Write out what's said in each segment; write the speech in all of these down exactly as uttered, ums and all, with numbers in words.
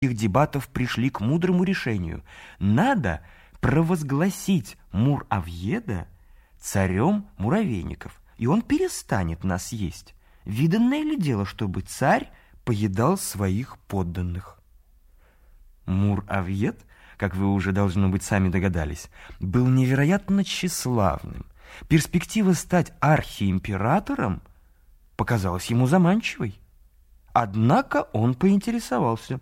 их дебатов пришли к мудрому решению. Надо провозгласить Муравьеда царем муравейников, и он перестанет нас есть. Виданное ли дело, чтобы царь поедал своих подданных? Муравьед, как вы уже, должно быть, сами догадались, был невероятно тщеславным. Перспектива стать архиимператором показалась ему заманчивой. Однако он поинтересовался: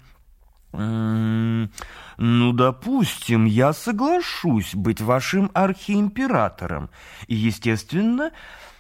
«М-м, ну, допустим, я соглашусь быть вашим архиимператором и, естественно,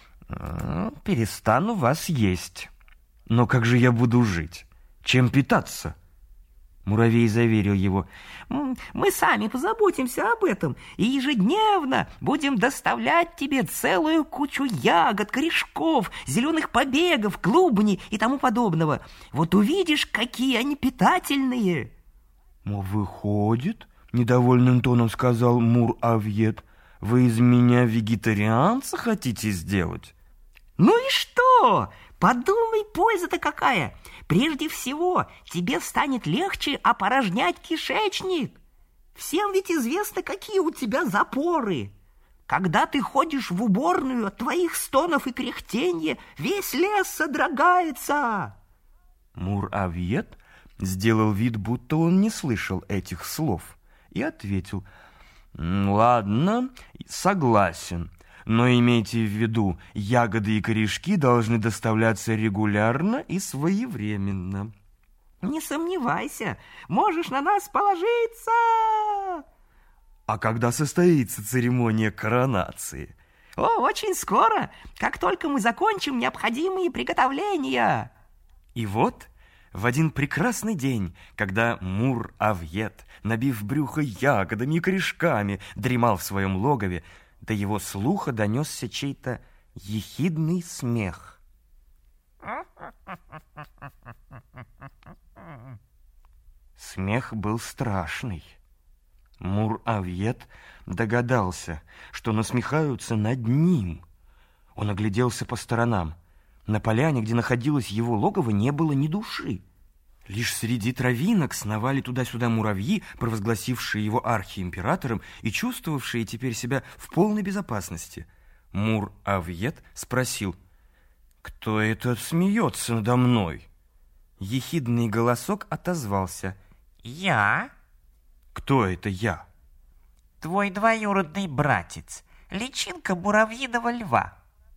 перестану вас есть. Но как же я буду жить? Чем питаться?» Муравей заверил его: «Мы сами позаботимся об этом и ежедневно будем доставлять тебе целую кучу ягод, корешков, зеленых побегов, клубней и тому подобного. Вот увидишь, какие они питательные». «Выходит, — недовольным тоном сказал Муравьед, — вы из меня вегетарианца хотите сделать?» «Ну и что? Подумай, польза-то какая! Прежде всего, тебе станет легче опорожнять кишечник. Всем ведь известно, какие у тебя запоры. Когда ты ходишь в уборную, от твоих стонов и кряхтенья весь лес содрогается». Муравьед сделал вид, будто он не слышал этих слов, и ответил: «Ладно, согласен. Но имейте в виду, ягоды и корешки должны доставляться регулярно и своевременно». «Не сомневайся, можешь на нас положиться». «А когда состоится церемония коронации?» «О, очень скоро, как только мы закончим необходимые приготовления». И вот в один прекрасный день, когда Муравьед, набив брюхо ягодами и корешками, дремал в своем логове, до его слуха донесся чей-то ехидный смех. Смех был страшный. Муравьед догадался, что насмехаются над ним. Он огляделся по сторонам. На поляне, где находилось его логово, не было ни души. Лишь среди травинок сновали туда-сюда муравьи, провозгласившие его архиимператором и чувствовавшие теперь себя в полной безопасности. Муравьед спросил: «Кто это смеется надо мной?» Ехидный голосок отозвался: «Я?» «Кто это я?» «Твой двоюродный братец, личинка муравьиного льва».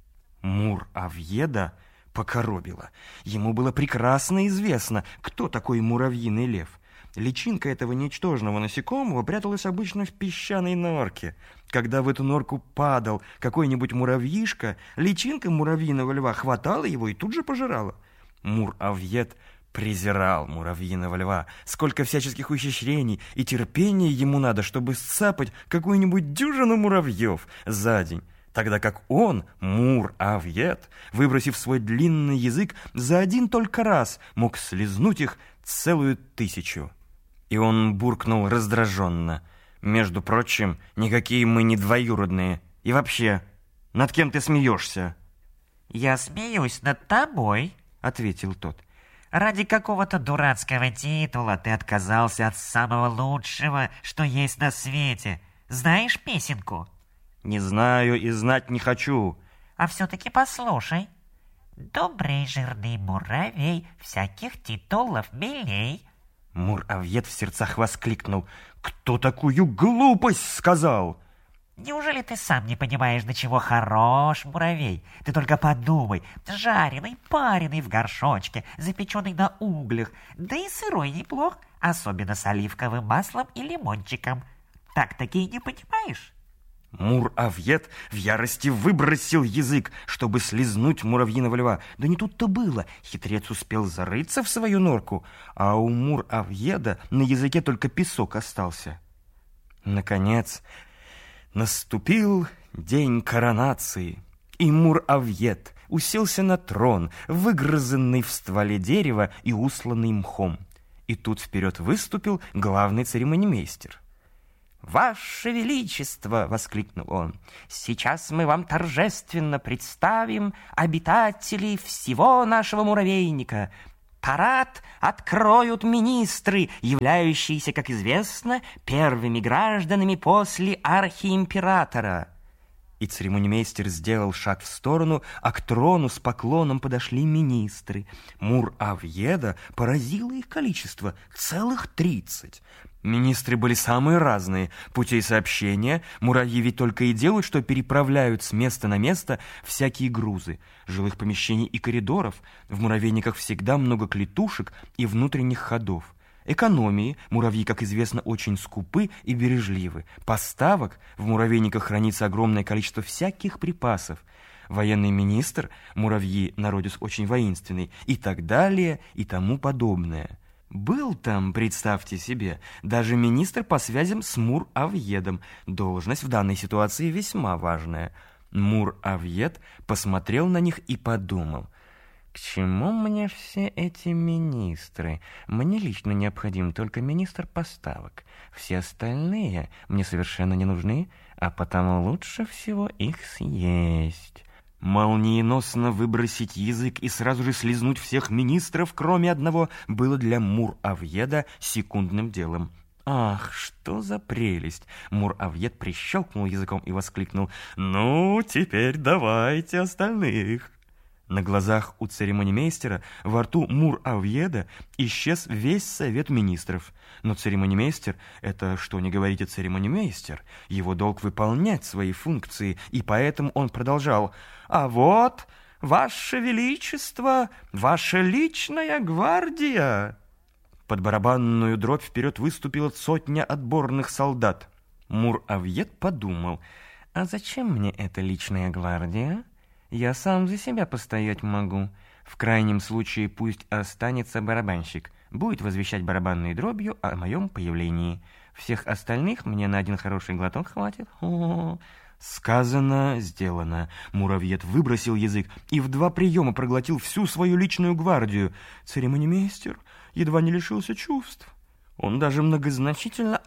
Муравьеда покоробило. Ему было прекрасно известно, кто такой муравьиный лев. Личинка этого ничтожного насекомого пряталась обычно в песчаной норке. Когда в эту норку падал какой-нибудь муравьишка, личинка муравьиного льва хватала его и тут же пожирала. Муравьед презирал муравьиного льва. Сколько всяческих ухищрений и терпения ему надо, чтобы сцапать какую-нибудь дюжину муравьев за день, тогда как он, Муравьед, выбросив свой длинный язык, за один только раз мог слизнуть их целую тысячу. И он буркнул раздраженно: «Между прочим, никакие мы не двоюродные. И вообще, над кем ты смеешься?» «Я смеюсь над тобой», — ответил тот. «Ради какого-то дурацкого титула ты отказался от самого лучшего, что есть на свете. Знаешь песенку?» «Не знаю и знать не хочу». «А все-таки послушай. Добрый жирный муравей, всяких титулов милей». Муравьед в сердцах воскликнул: «Кто такую глупость сказал?» «Неужели ты сам не понимаешь, до чего хорош муравей? Ты только подумай, жареный, пареный в горшочке, запеченный на углях, да и сырой неплох, особенно с оливковым маслом и лимончиком. Так-таки не понимаешь?» Муравьед в ярости выбросил язык, чтобы слизнуть муравьиного льва. Да не тут-то было. Хитрец успел зарыться в свою норку, а у Муравьеда на языке только песок остался. Наконец наступил день коронации, и Муравьед уселся на трон, выгрызанный в стволе дерева и усланный мхом. И тут вперед выступил главный церемонимейстер. «Ваше Величество!» — воскликнул он. «Сейчас мы вам торжественно представим обитателей всего нашего муравейника. Парад откроют министры, являющиеся, как известно, первыми гражданами после архиимператора». И церемонимейстер сделал шаг в сторону, а к трону с поклоном подошли министры. Мур-Авьеда поразило их количество — целых тридцать. Министры были самые разные. Путей сообщения муравьи ведь только и делают, что переправляют с места на место всякие грузы. Жилых помещений и коридоров. В муравейниках всегда много клетушек и внутренних ходов. Экономии. Муравьи, как известно, очень скупы и бережливы. Поставок. В муравейниках хранится огромное количество всяких припасов. Военный министр. Муравьи, народец очень воинственный. И так далее, и тому подобное. Был там, представьте себе, даже министр по связям с Мур-Авьедом. Должность в данной ситуации весьма важная. Мур-Авьед посмотрел на них и подумал: к чему мне все эти министры? Мне лично необходим только министр поставок. Все остальные мне совершенно не нужны, а потому лучше всего их съесть. Молниеносно выбросить язык и сразу же слизнуть всех министров, кроме одного, было для Мур-Авьеда секундным делом. Ах, что за прелесть! Мур-Авьед прищелкнул языком и воскликнул: «Ну, теперь давайте остальных!» На глазах у церемонимейстера во рту Мур-Авьеда исчез весь совет министров. Но церемонимейстер — это, что ни говорите, церемонимейстер. Его долг выполнять свои функции, и поэтому он продолжал: «А вот, ваше величество, ваша личная гвардия!» Под барабанную дробь вперед выступила сотня отборных солдат. Мур-Авьед подумал: «А зачем мне эта личная гвардия? Я сам за себя постоять могу. В крайнем случае пусть останется барабанщик. Будет возвещать барабанной дробью о моем появлении. Всех остальных мне на один хороший глоток хватит». О-о-о. Сказано, сделано. Муравьед выбросил язык и в два приема проглотил всю свою личную гвардию. Церемонимейстер едва не лишился чувств. Он даже многозначительно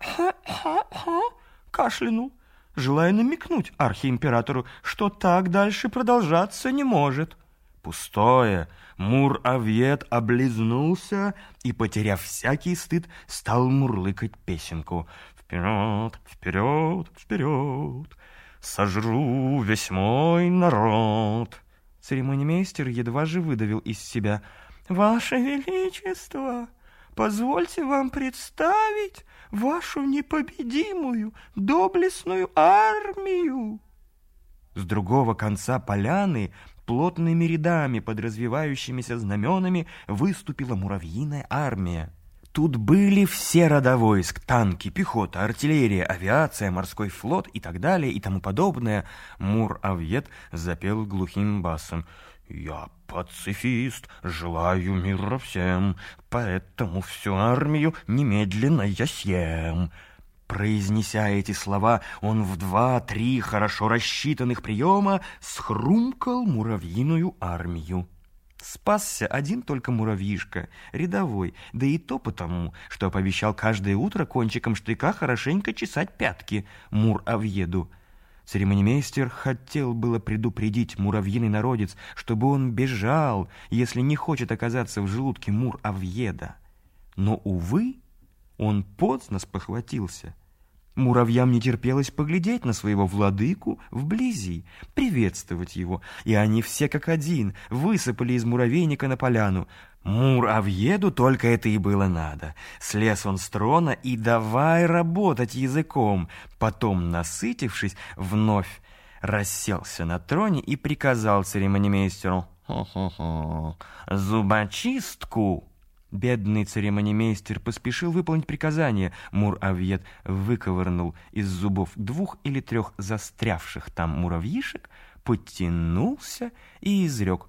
кашлянул, желая намекнуть архиимператору, что так дальше продолжаться не может. Пустое. Мур-Авьед облизнулся и, потеряв всякий стыд, стал мурлыкать песенку. «Вперед, вперед, вперед, сожру весь мой народ». Церемонимейстер едва же выдавил из себя: «Ваше Величество, позвольте вам представить вашу непобедимую, доблестную армию». С другого конца поляны плотными рядами под развивающимися знаменами выступила муравьиная армия. Тут были все рода войск: танки, пехота, артиллерия, авиация, морской флот и так далее и тому подобное. Мур-Авьед запел глухим басом: «Я пацифист, желаю мира всем, поэтому всю армию немедленно я съем». Произнеся эти слова, он в два-три хорошо рассчитанных приема схрумкал муравьиную армию. Спасся один только муравьишка, рядовой, да и то потому, что пообещал каждое утро кончиком штыка хорошенько чесать пятки Мур-Авьеду. Церемонимейстер хотел было предупредить муравьиный народец, чтобы он бежал, если не хочет оказаться в желудке Мур-Авьеда. Но, увы, он поздно спохватился. Муравьям не терпелось поглядеть на своего владыку вблизи, приветствовать его, и они все как один высыпали из муравейника на поляну. Мур-Авьеду только это и было надо. Слез он с трона и давай работать языком. Потом, насытившись, вновь расселся на троне и приказал церемонимейстеру: «Хо-хо-хо, зубочистку». Бедный церемонимейстер поспешил выполнить приказание. Мур-Авьед выковырнул из зубов двух или трех застрявших там муравьишек, подтянулся и изрек: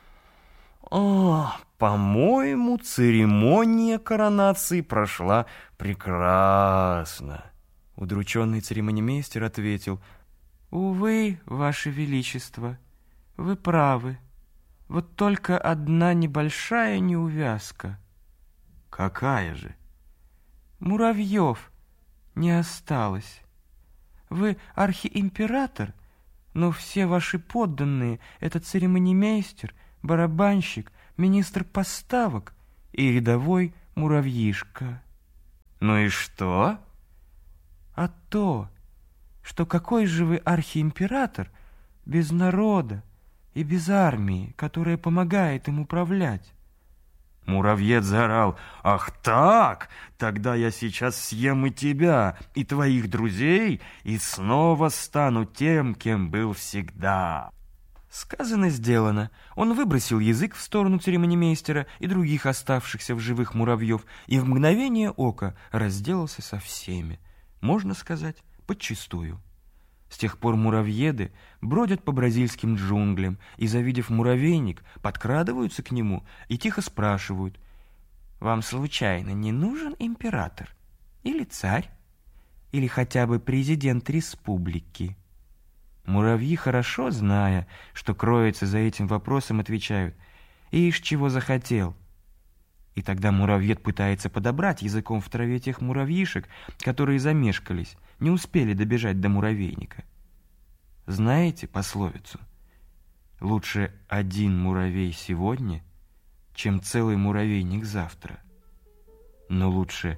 «О, по-моему, церемония коронации прошла прекрасно». Удрученный церемонимейстер ответил: «Увы, Ваше Величество, вы правы. Вот только одна небольшая неувязка». «Какая же?» «Муравьев не осталось. Вы архиимператор, но все ваши подданные, этот церемонимейстер, барабанщик, министр поставок, и рядовой муравьишка. Ну и что? А то, что какой же вы архиимператор без народа и без армии, которая помогает им управлять? Муравьед заорал: «Ах так! Тогда я сейчас съем и тебя, и твоих друзей, и снова стану тем, кем был всегда». Сказано, сделано. Он выбросил язык в сторону церемонимейстера и других оставшихся в живых муравьев и в мгновение ока разделался со всеми, можно сказать, подчистую. С тех пор муравьеды бродят по бразильским джунглям и, завидев муравейник, подкрадываются к нему и тихо спрашивают: «Вам случайно не нужен император? Или царь? Или хотя бы президент республики?» Муравьи, хорошо зная, что кроется за этим вопросом, отвечают: «Ишь, чего захотел». И тогда муравьед пытается подобрать языком в траве тех муравьишек, которые замешкались, не успели добежать до муравейника. Знаете пословицу? Лучше один муравей сегодня, чем целый муравейник завтра. Но лучше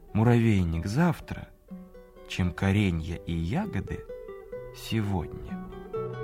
муравейник завтра, чем коренья и ягоды сегодня.